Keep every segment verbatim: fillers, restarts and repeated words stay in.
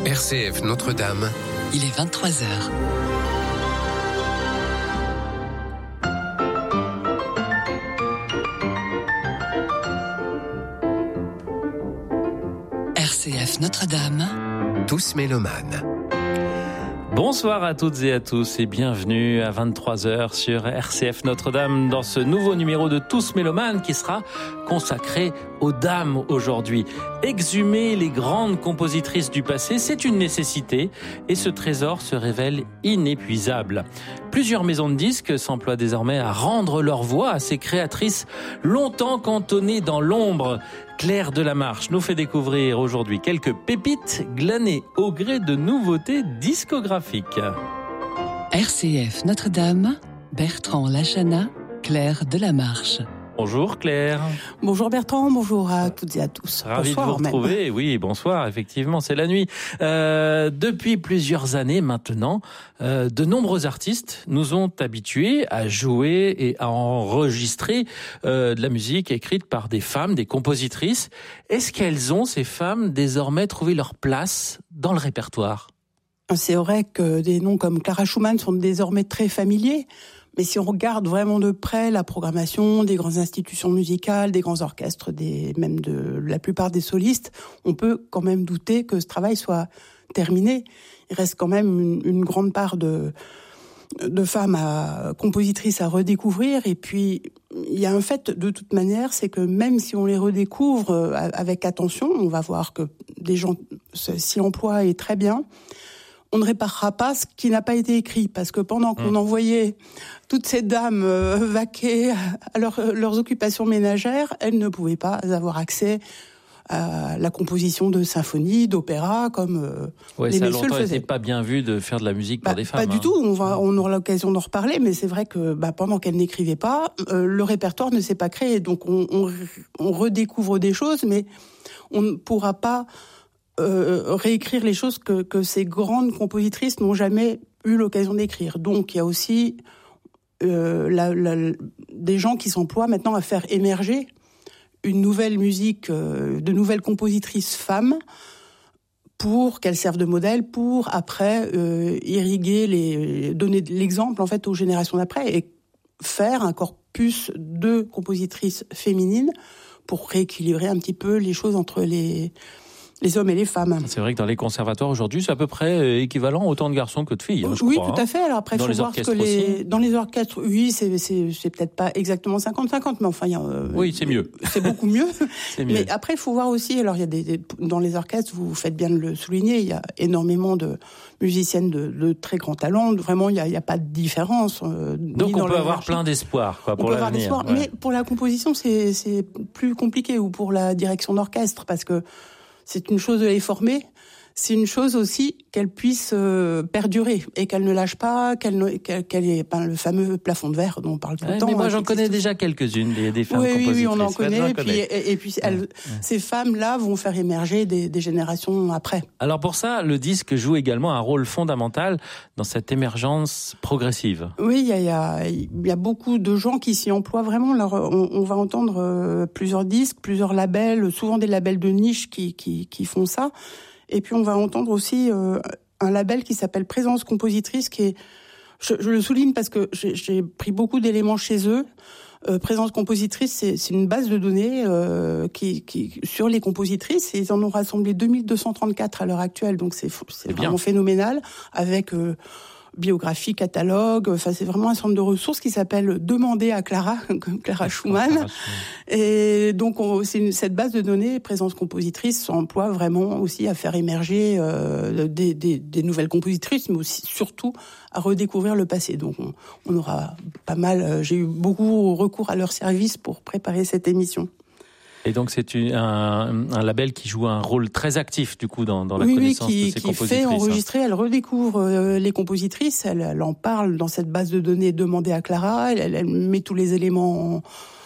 R C F Notre-Dame. Il est vingt-trois heures. R C F Notre-Dame. Tous mélomanes. Bonsoir à toutes et à tous et bienvenue à vingt-trois heures sur R C F Notre-Dame dans ce nouveau numéro de Tous mélomanes qui sera consacré aux dames aujourd'hui. Exhumer les grandes compositrices du passé, c'est une nécessité et ce trésor se révèle inépuisable. Plusieurs maisons de disques s'emploient désormais à rendre leur voix à ces créatrices longtemps cantonnées dans l'ombre. Claire Delamarche nous fait découvrir aujourd'hui quelques pépites glanées au gré de nouveautés discographiques. R C F Notre-Dame, Bertrand Lachana, Claire Delamarche. Bonjour Claire. Bonjour Bertrand, bonjour à toutes et à tous. Ravi bonsoir, de vous retrouver. Même. Oui, bonsoir, effectivement, c'est la nuit. Euh, depuis plusieurs années maintenant, euh, de nombreux artistes nous ont habitués à jouer et à enregistrer euh, de la musique écrite par des femmes, des compositrices. Est-ce qu'elles ont, ces femmes, désormais trouvé leur place dans le répertoire ? C'est vrai que des noms comme Clara Schumann sont désormais très familiers. Mais si on regarde vraiment de près la programmation des grandes institutions musicales, des grands orchestres, des, même de la plupart des solistes, on peut quand même douter que ce travail soit terminé. Il reste quand même une, une grande part de, de femmes à, compositrices à redécouvrir. Et puis, il y a un fait de toute manière, c'est que même si on les redécouvre avec attention, on va voir que des gens s'y emploient et très bien. On ne réparera pas ce qui n'a pas été écrit, parce que pendant qu'on mmh. envoyait toutes ces dames euh, vaquer à leur, leurs occupations ménagères, elles ne pouvaient pas avoir accès à la composition de symphonies, d'opéras, comme euh, ouais, les messieurs le faisaient. Ça a longtemps été pas bien vu de faire de la musique pour bah, des femmes. Pas hein. du tout, on, va, on aura l'occasion d'en reparler, mais c'est vrai que bah, pendant qu'elles n'écrivaient pas, euh, le répertoire ne s'est pas créé. Donc on, on, on redécouvre des choses, mais on ne pourra pas... Euh, réécrire les choses que, que ces grandes compositrices n'ont jamais eu l'occasion d'écrire. Donc il y a aussi euh, la, la, des gens qui s'emploient maintenant à faire émerger une nouvelle musique, euh, de nouvelles compositrices femmes, pour qu'elles servent de modèle, pour après euh, irriguer, les, donner l'exemple en fait aux générations d'après et faire un corpus de compositrices féminines pour rééquilibrer un petit peu les choses entre les les hommes et les femmes. C'est vrai que dans les conservatoires aujourd'hui, c'est à peu près équivalent autant de garçons que de filles. Hein, je oui, crois, tout hein. à fait. Alors après, il faut voir que les dans les orchestres, oui, c'est c'est c'est peut-être pas exactement cinquante cinquante, mais enfin, il y a, euh, oui, c'est mieux. C'est beaucoup mieux. c'est mieux. Mais après, il faut voir aussi. Alors, il y a des, des dans les orchestres, vous faites bien de le souligner, il y a énormément de musiciennes de, de très grand talent. Vraiment, il y a, il y a pas de différence. Euh, Donc, on peut avoir plein d'espoir, quoi, pour l'avenir. Ouais. Mais pour la composition, c'est c'est plus compliqué, ou pour la direction d'orchestre, parce que c'est une chose de les former, c'est une chose aussi qu'elles puissent euh, perdurer et qu'elles ne lâchent pas, qu'elles ne, qu'elles, qu'elles aient ben, le fameux plafond de verre dont on parle tout ouais, le temps. Mais moi, hein, j'en connais déjà quelques-unes, des, des femmes oui, compositrices. Oui, oui, on en connaît. Et puis, connais. et, et puis elles, ouais. ces femmes-là vont faire émerger des, des générations après. Alors pour ça, le disque joue également un rôle fondamental dans cette émergence progressive. Oui, il y a, il y a, il y a beaucoup de gens qui s'y emploient vraiment. Alors, on, on va entendre euh, plusieurs disques, plusieurs labels, souvent des labels de niche qui, qui, qui font ça. Et puis on va entendre aussi euh, un label qui s'appelle Présence Compositrice, qui est, je, je le souligne parce que j'ai, j'ai pris beaucoup d'éléments chez eux. Euh, Présence Compositrice, c'est, c'est une base de données euh, qui, qui sur les compositrices. Et ils en ont rassemblé deux mille deux cent trente-quatre à l'heure actuelle, donc c'est, c'est, c'est vraiment bien. Phénoménal, avec euh, biographie, catalogue. Enfin, c'est vraiment un centre de ressources qui s'appelle Demander à Clara, Clara Schumann. Et donc, on, c'est une, cette base de données, Présence Compositrice, s'emploie vraiment aussi à faire émerger euh, des, des, des nouvelles compositrices, mais aussi surtout à redécouvrir le passé. Donc, on, on aura pas mal. Euh, j'ai eu beaucoup recours à leur service pour préparer cette émission. Et donc c'est une, un, un label qui joue un rôle très actif du coup dans, dans la oui, connaissance oui, qui, de ces qui compositrices. Qui fait enregistrer, elle redécouvre euh, les compositrices, elle, elle en parle dans cette base de données demandée à Clara, elle, elle, elle met tous les éléments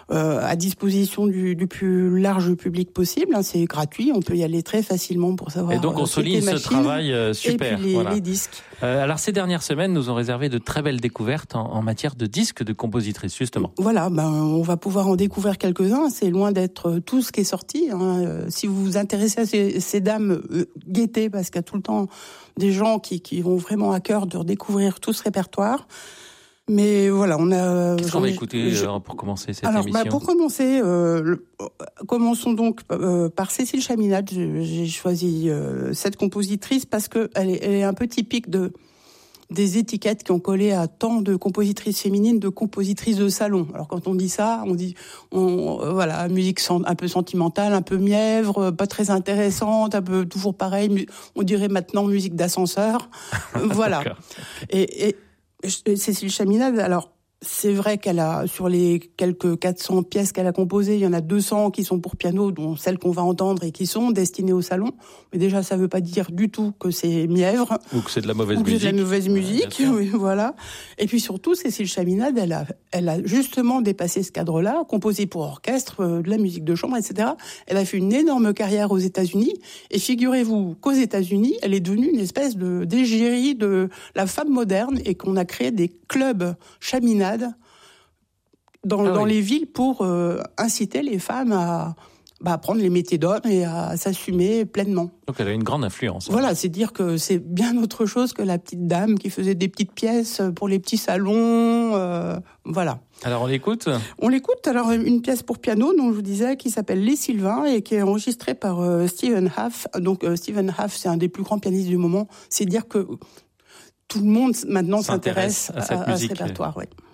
euh, à disposition du, du plus large public possible. Hein, c'est gratuit, on peut y aller très facilement pour savoir. Et donc on euh, souligne ce travail euh, super. Et puis les, voilà. les disques. Euh, alors ces dernières semaines nous ont réservé de très belles découvertes en, en matière de disques de compositrices justement. Voilà, ben on va pouvoir en découvrir quelques-uns. C'est loin d'être tout ce qui est sorti. Hein. Euh, si vous vous intéressez à ces, ces dames, euh, guettez, parce qu'il y a tout le temps des gens qui, qui vont vraiment à cœur de redécouvrir tout ce répertoire. Mais voilà, on a... Qu'est-ce qu'on va écouter je... pour commencer cette Alors, émission ? bah, pour commencer, euh, le... commençons donc euh, par Cécile Chaminade. J'ai choisi euh, cette compositrice parce que elle est, elle est un peu typique de des étiquettes qui ont collé à tant de compositrices féminines, de compositrices de salon. Alors quand on dit ça, on dit, on, euh, voilà, musique un peu sentimentale, un peu mièvre, pas très intéressante, un peu toujours pareil. On dirait maintenant musique d'ascenseur. Voilà. Et, et Cécile Chaminade, alors c'est vrai qu'elle a, sur les quelques quatre cents pièces qu'elle a composées, il y en a deux cents qui sont pour piano, dont celles qu'on va entendre et qui sont destinées au salon. Mais déjà, ça veut pas dire du tout que c'est mièvre. Ou que c'est de la mauvaise ou que musique. c'est de la mauvaise musique, ouais, oui, voilà. Et puis surtout, Cécile Chaminade, elle a, elle a justement dépassé ce cadre-là, composé pour orchestre, euh, de la musique de chambre, et cetera. Elle a fait une énorme carrière aux États-Unis. Et figurez-vous qu'aux États-Unis, elle est devenue une espèce de d'égérie de la femme moderne et qu'on a créé des clubs Chaminade dans, ah dans oui. les villes pour euh, inciter les femmes à, bah, à prendre les métiers d'hommes et à s'assumer pleinement. Donc elle a une grande influence. Hein. Voilà, c'est dire que c'est bien autre chose que la petite dame qui faisait des petites pièces pour les petits salons. Euh, voilà. Alors on l'écoute ? On l'écoute. Alors une pièce pour piano, dont je vous disais, qui s'appelle Les Sylvains et qui est enregistrée par euh, Stephen Haff. Donc euh, Stephen Haff, c'est un des plus grands pianistes du moment. C'est dire que tout le monde maintenant s'intéresse, s'intéresse à, à, à ce répertoire. Ouais.